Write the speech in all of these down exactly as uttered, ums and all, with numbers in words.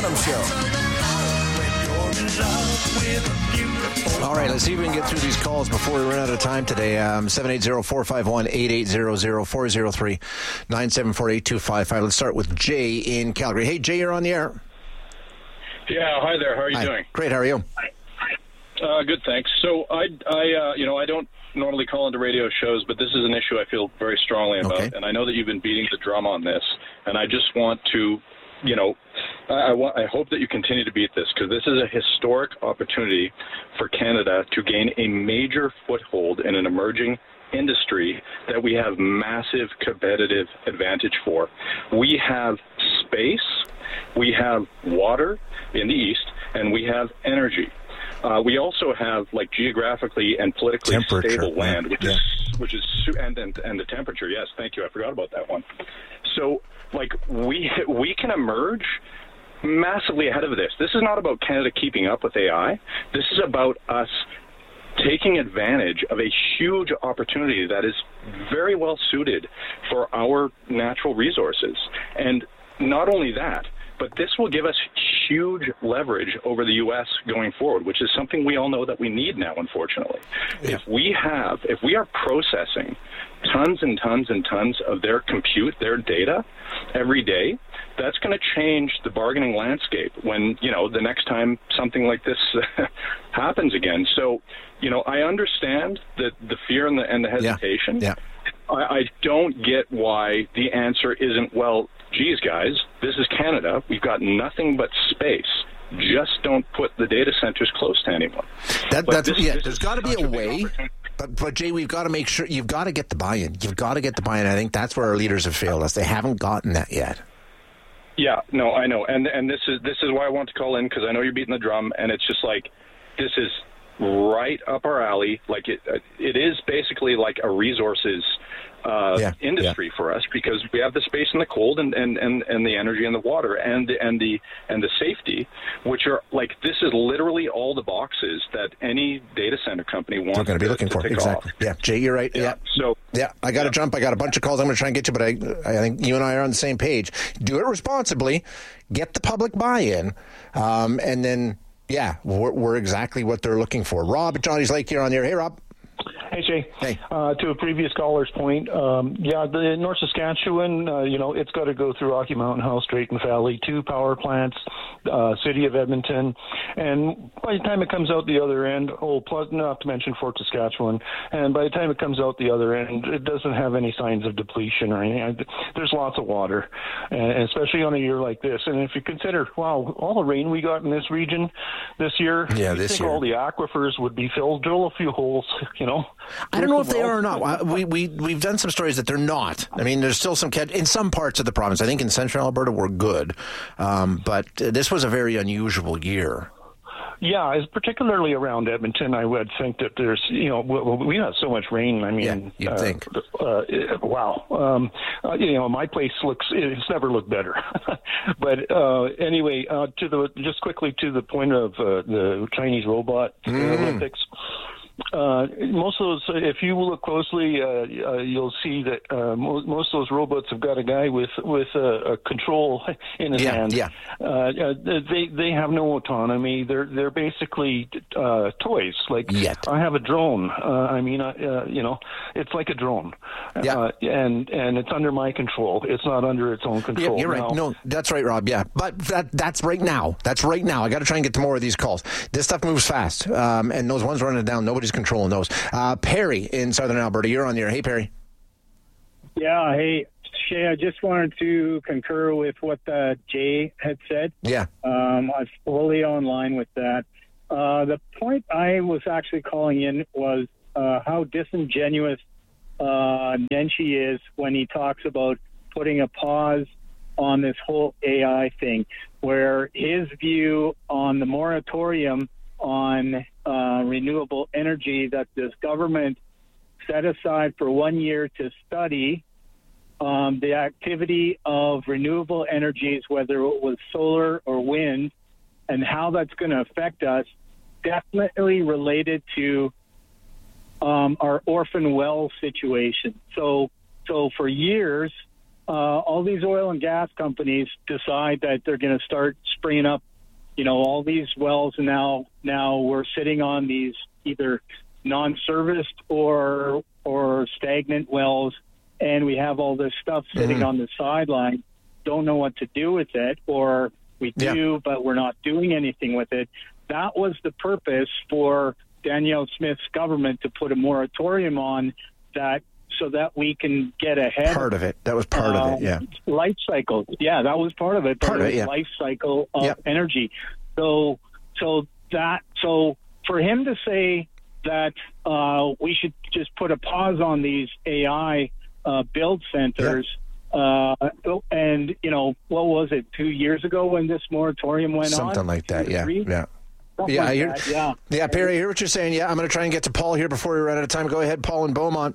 Abrams Show. All right, let's see if we can get through these calls before we run out of time today. Um, seven eight zero, four five one, eight eight zero zero, four zero three, nine seven four, eight two five five. Let's start with Jay in Calgary. Hey, Jay, you're on the air. Yeah, hi there. How are you Hi. doing? Great, how are you? Uh, good, thanks. So I, I, uh, you know, I don't normally call into radio shows, but this is an issue I feel very strongly about, Okay. and I know that you've been beating the drum on this, and I just want to, you know, I, I, want, I hope that you continue to beat this, because this is a historic opportunity for Canada to gain a major foothold in an emerging industry that we have massive competitive advantage for. We have space, we have water in the east, and we have energy. Uh, we also have, like, geographically and politically stable land, which yeah. is which is and, and and the temperature. Yes, thank you. I forgot about that one. So, like, we we can emerge massively ahead of this. This is not about Canada keeping up with A I. This is about us taking advantage of a huge opportunity that is very well suited for our natural resources. And not only that, but this will give us huge leverage over the U S going forward, which is something we all know that we need now, unfortunately. Yeah. If we have, if we are processing tons and tons and tons of their compute, their data every day, that's going to change the bargaining landscape when, you know, the next time something like this happens again. So, you know, I understand the, the fear and the, and the hesitation. Yeah. Yeah. I, I don't get why the answer isn't, well, geez, guys, this is Canada. We've got nothing but space. Just don't put the data centers close to anyone. That, that's, this, yeah, this there's got to be a way. But, but, Jay, we've got to make sure, you've got to get the buy-in. You've got to get the buy-in. I think that's where our leaders have failed us. They haven't gotten that yet. Yeah, no, I know. And and this is this is why I want to call in, because I know you're beating the drum, and it's just like, this is right up our alley. Like, it it is basically like a resources uh, yeah, industry yeah. for us, because we have the space and the cold and, and, and, and the energy and the water and the, and the and the safety, which are like, this is literally all the boxes that any data center company wants. They're going to be looking for exactly. Off. Yeah, Jay, you're right. Yeah. yeah. So yeah, I got to yeah. jump. I got a bunch of calls. I'm going to try and get you, but I I think you and I are on the same page. Do it responsibly. Get the public buy-in, um, and then yeah, we're, we're exactly what they're looking for. Rob at Johnny's Lake, you're on the air. Hey, Rob. Hey, Jay. Hey. Uh, to a previous caller's point, um, yeah, the North Saskatchewan, uh, you know, it's got to go through Rocky Mountain, House, Drayton Valley, two power plants, uh, City of Edmonton, and by the time it comes out the other end, oh, plus, not to mention Fort Saskatchewan, and by the time it comes out the other end, it doesn't have any signs of depletion or anything. There's lots of water, and especially on a year like this. And if you consider, wow, all the rain we got in this region this year, yeah, you this think year. all the aquifers would be filled. Drill a few holes, you know. I don't know if they are or not. We, we, we've done some stories that they're not. I mean, there's still some, in some parts of the province. I think in central Alberta we're good. Um, but this was a very unusual year. Yeah, it's particularly around Edmonton. I would think that there's, you know, we have so much rain. I mean, yeah, you'd uh, think. Uh, wow. Um, uh, you know, my place looks, it's never looked better. But uh, anyway, uh, to the just quickly to the point of uh, the Chinese robot mm. Olympics. Uh, most of those, if you look closely, uh, uh, you'll see that uh, mo- most of those robots have got a guy with with a, a control in his yeah, hand. Yeah. Uh, they they have no autonomy. They're they're basically uh, toys. Like Yet. I have a drone. Uh, I mean, uh, you know, it's like a drone. Yeah. Uh, and and it's under my control. It's not under its own control. Yeah, you're right. Now, no, that's right, Rob. Yeah, but that that's right now. That's right now. I got to try and get to more of these calls. This stuff moves fast, um, and those ones running down, nobody's controlling those. Uh, Perry in Southern Alberta, you're on the air. Hey, Perry. Yeah, hey, Shay, I just wanted to concur with what uh, Jay had said. Yeah. Um, I'm fully online with that. Uh, the point I was actually calling in was uh, how disingenuous uh, Nenshi is when he talks about putting a pause on this whole A I thing, where his view on the moratorium on uh, renewable energy that this government set aside for one year to study um, the activity of renewable energies, whether it was solar or wind, and how that's going to affect us, definitely related to um, our orphan well situation. So, so for years, uh, all these oil and gas companies decide that they're going to start springing up, you know, all these wells, and now now we're sitting on these either non-serviced or or stagnant wells, and we have all this stuff sitting mm-hmm. on the sideline, don't know what to do with it, or we do, yeah. but we're not doing anything with it. That was the purpose for Danielle Smith's government to put a moratorium on that, so that we can get ahead. Part of it. That was part uh, of it, yeah. Life cycle. Yeah, that was part of it. Part, part of it, yeah. Life cycle of yep. energy. So, so that, so for him to say that uh, we should just put a pause on these A I uh, build centers, yep. uh, and, you know, what was it, two years ago when this moratorium went Something on? Something like that, yeah. Three? Yeah. Something yeah, like I hear, that, yeah. Yeah, Perry, I hear what you're saying. Yeah, I'm going to try and get to Paul here before we run out of time. Go ahead, Paul in Beaumont.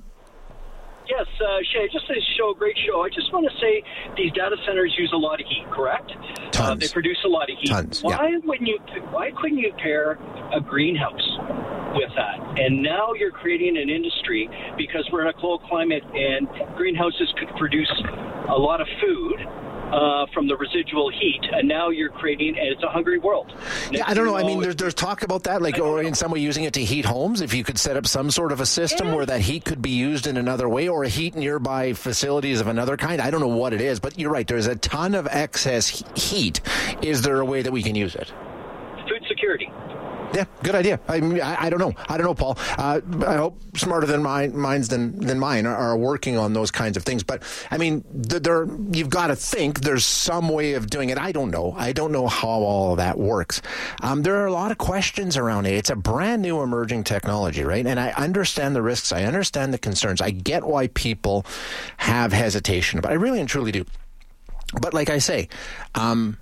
Yes, uh, Shay, just a show, great show. I just want to say these data centers use a lot of heat, correct? Tons. Uh, they produce a lot of heat. Tons, why yeah. wouldn't you? Why couldn't you pair a greenhouse with that? And now you're creating an industry, because we're in a cold climate, and greenhouses could produce a lot of food Uh, from the residual heat, and now you're creating, and it's a hungry world. Next yeah, I don't know. I mean, know, there's, there's talk about that, like, or in some way using it to heat homes. If you could set up some sort of a system yeah. where that heat could be used in another way, or heat nearby facilities of another kind. I don't know what it is, but you're right. There's a ton of excess heat. Is there a way that we can use it? Food security. Yeah, good idea. I, I I don't know. I don't know, Paul. Uh, I hope smarter than mine, minds than than mine are, are working on those kinds of things. But I mean, there you've got to think there's some way of doing it. I don't know. I don't know how all of that works. Um, there are a lot of questions around it. It's a brand new emerging technology, right? And I understand the risks. I understand the concerns. I get why people have hesitation, but I really and truly do. But like I say, um,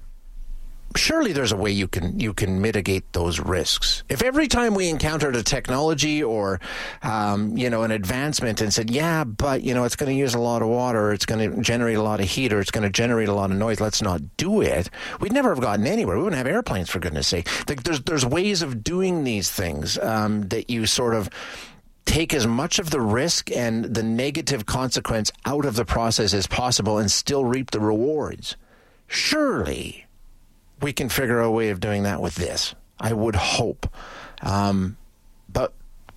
surely there's a way you can you can mitigate those risks. If every time we encountered a technology or um, you know an advancement and said, yeah, but you know it's going to use a lot of water, or it's going to generate a lot of heat, or it's going to generate a lot of noise, let's not do it, we'd never have gotten anywhere. We wouldn't have airplanes, for goodness sake. Like, there's there's ways of doing these things um, that you sort of take as much of the risk and the negative consequence out of the process as possible and still reap the rewards. Surely we can figure out a way of doing that with this. I would hope. Um, but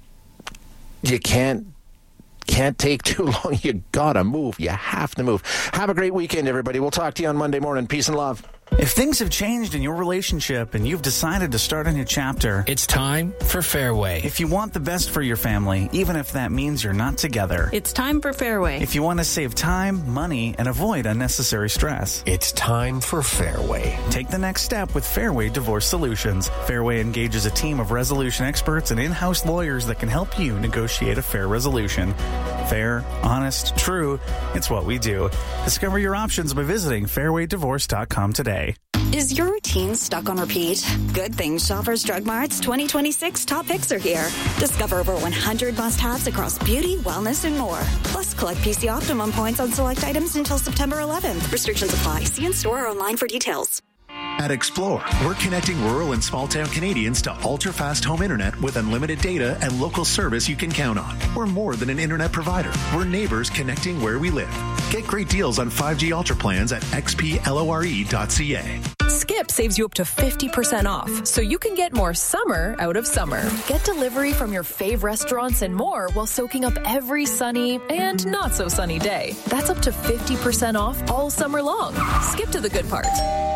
you can't can't take too long. You gotta move. You have to move. Have a great weekend, everybody. We'll talk to you on Monday morning. Peace and love. If things have changed in your relationship and you've decided to start a new chapter, it's time for Fairway. If you want the best for your family, even if that means you're not together, it's time for Fairway. If you want to save time, money, and avoid unnecessary stress, it's time for Fairway. Take the next step with Fairway Divorce Solutions. Fairway engages a team of resolution experts and in-house lawyers that can help you negotiate a fair resolution. Fair, honest, true, it's what we do. Discover your options by visiting fairway divorce dot com today. Is your routine stuck on repeat? Good Things Shoppers Drug Mart's twenty twenty-six top picks are here. Discover over one hundred must-haves across beauty, wellness, and more. Plus, collect P C Optimum points on select items until September eleventh. Restrictions apply. See in store or online for details. At Explore, we're connecting rural and small-town Canadians to ultra-fast home internet with unlimited data and local service you can count on. We're more than an internet provider. We're neighbors connecting where we live. Get great deals on five G Ultra plans at x p lore dot c a. Skip saves you up to fifty percent off, so you can get more summer out of summer. Get delivery from your fave restaurants and more while soaking up every sunny and not so sunny day. That's up to fifty percent off all summer long. Skip to the good part.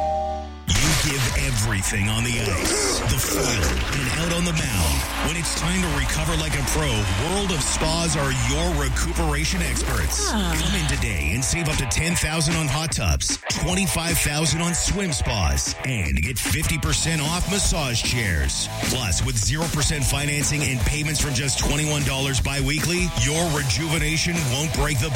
You give everything on the ice, the field, and out on the mound. When it's time to recover like a pro, World of Spas are your recuperation experts. Ah. Come in today and save up to ten thousand dollars on hot tubs, twenty-five thousand dollars on swim spas, and get fifty percent off massage chairs. Plus, with zero percent financing and payments from just twenty-one dollars bi-weekly, your rejuvenation won't break the